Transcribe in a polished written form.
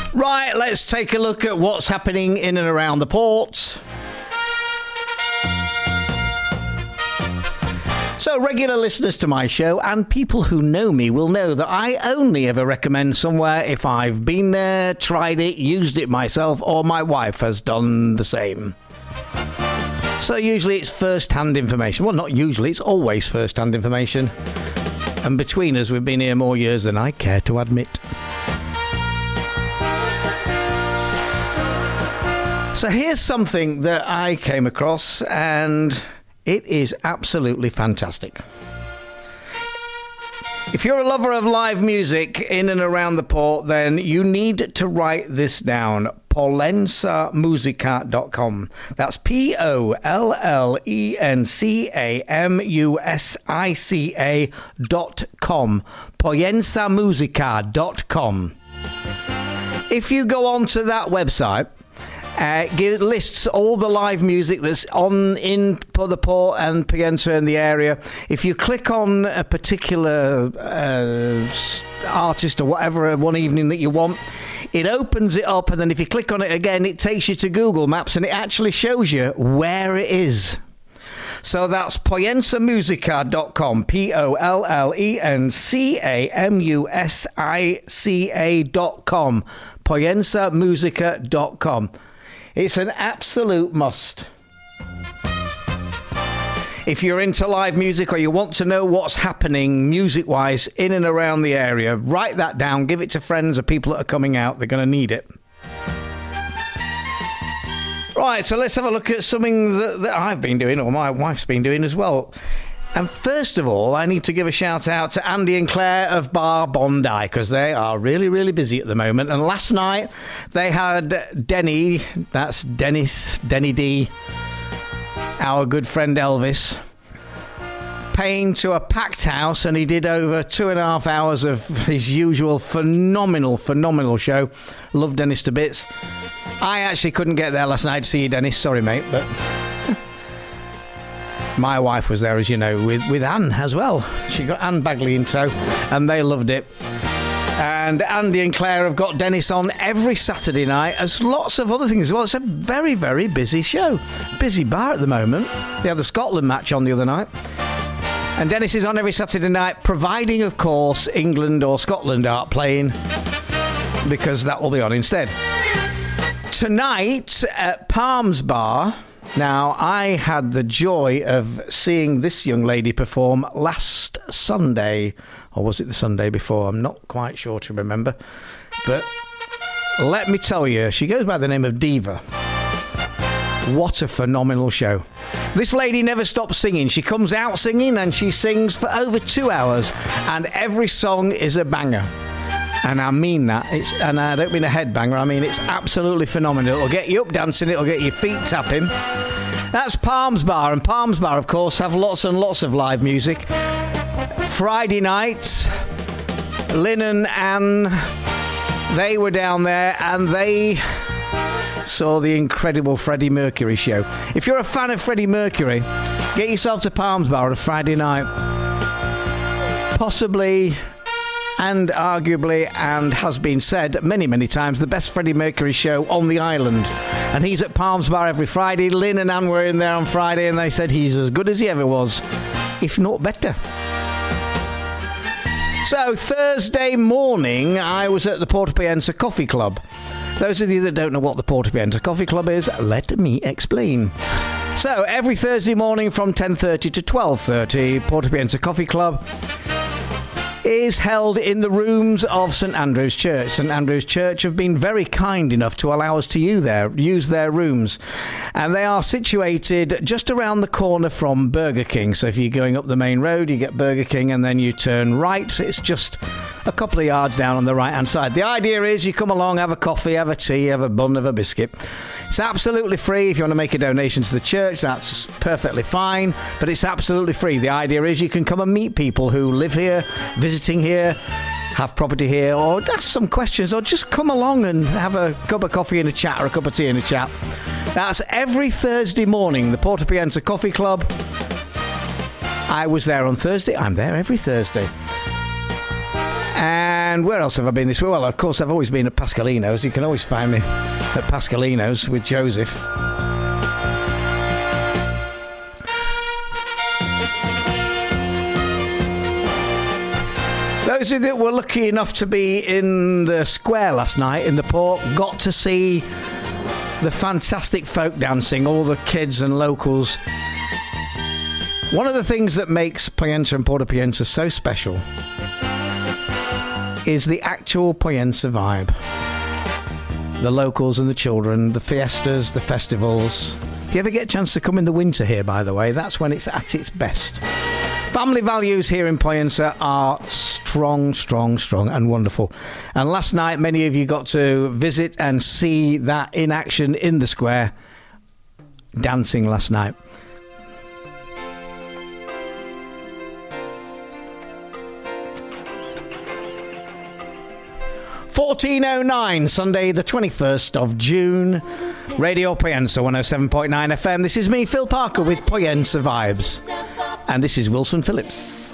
Right, let's take a look at what's happening in and around the port. So, regular listeners to my show and people who know me will know that I only ever recommend somewhere if I've been there, tried it, used it myself, or my wife has done the same. So usually it's first-hand information. Well, not usually, it's always first-hand information. And between us, we've been here more years than I care to admit. So here's something that I came across, and it is absolutely fantastic. If you're a lover of live music in and around the port, then you need to write this down. PollensaMusica.com. That's PollensaMusica.com. PollensaMusica.com. If you go onto that website, it lists all the live music that's on in the port and Piensa in the area. If you click on a particular artist or whatever one evening that you want, it opens it up, and then if you click on it again, it takes you to Google Maps and it actually shows you where it is. So that's PollensaMusica.com, PollensaMusica.com, PollensaMusica.com. It's an absolute must. If you're into live music or you want to know what's happening music-wise in and around the area, write that down, give it to friends or people that are coming out. They're going to need it. Right, so let's have a look at something that I've been doing, or my wife's been doing as well. And first of all, I need to give a shout out to Andy and Claire of Bar Bondi, because they are really, really busy at the moment. And last night they had Denny, that's Denny D, our good friend Elvis, paying to a packed house, and he did over 2.5 hours of his usual phenomenal show. Love Dennis to bits. I actually couldn't get there last night to see you, Dennis. Sorry, mate, but my wife was there, as you know, with Anne as well. She got Anne Bagley in tow, and they loved it. And Andy and Claire have got Dennis on every Saturday night, as lots of other things as well. It's a very, very busy show. Busy bar at the moment. They had the Scotland match on the other night. And Dennis is on every Saturday night, providing, of course, England or Scotland aren't playing, because that will be on instead. Tonight at Palms Bar. Now, I had the joy of seeing this young lady perform last Sunday, or was it the Sunday before? I'm not quite sure to remember. But let me tell you, she goes by the name of Diva. What a phenomenal show. This lady never stops singing. She comes out singing and she sings for over 2 hours, and every song is a banger. And I mean that. And I don't mean a headbanger. I mean, it's absolutely phenomenal. It'll get you up dancing. It'll get your feet tapping. That's Palms Bar. And Palms Bar, of course, have lots and lots of live music. Friday night, Lynn and Anne, they were down there and they saw the incredible Freddie Mercury show. If you're a fan of Freddie Mercury, get yourself to Palms Bar on a Friday night. Possibly, and arguably, and has been said many, many times, the best Freddie Mercury show on the island. And he's at Palms Bar every Friday. Lynn and Anne were in there on Friday, and they said he's as good as he ever was, if not better. So, Thursday morning, I was at the Portapienza Coffee Club. Those of you that don't know what the Portapienza Coffee Club is, let me explain. So, every Thursday morning from 10:30 to 12:30, Portapienza Coffee Club is held in the rooms of St Andrew's Church. St Andrew's Church have been very kind enough to allow us to use their rooms. And they are situated just around the corner from Burger King. So if you're going up the main road, you get Burger King and then you turn right. It's just a couple of yards down on the right-hand side. The idea is you come along, have a coffee, have a tea, have a bun, have a biscuit. It's absolutely free. If you want to make a donation to the church, that's perfectly fine, but it's absolutely free. The idea is you can come and meet people who live here, visiting here, have property here, or ask some questions, or just come along and have a cup of coffee and a chat, or a cup of tea and a chat. That's every Thursday morning, the Portapienza Coffee Club. I was there on Thursday. I'm there every Thursday. And And where else have I been this week? Well, of course, I've always been at Pascalino's. You can always find me at Pascalino's with Joseph. Those of you that were lucky enough to be in the square last night in the port got to see the fantastic folk dancing, all the kids and locals. One of the things that makes Poyensa and Porta Poyensa so special is the actual Poyensa vibe. The locals and the children, the fiestas, the festivals. If you ever get a chance to come in the winter here, by the way, that's when it's at its best. Family values here in Poyensa are strong, strong, strong and wonderful. And last night, many of you got to visit and see that in action in the square. Dancing last night. (14:09) Sunday the 21st of June. Radio Poyensa 107.9 FM. This is me, Phil Parker, with Poyensa Vibes. And this is Wilson Phillips.